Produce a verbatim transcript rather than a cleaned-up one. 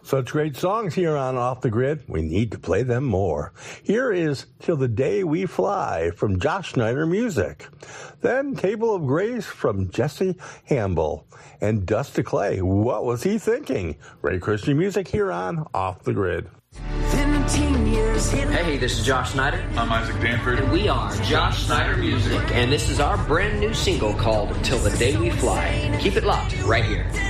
Such great songs here on Off the Grid. We need to play them more. Here is Till the Day We Fly from Josh Schneider Music. Then Table of Grace from Jesse Hamble. And Dust to Clay, What Was He Thinking? Ray Christian Music here on Off the Grid. Hey, this is Josh Schneider. I'm Isaac Danford. And we are Josh Schneider Music. And this is our brand new single called Till the Day We Fly. Keep it locked right here.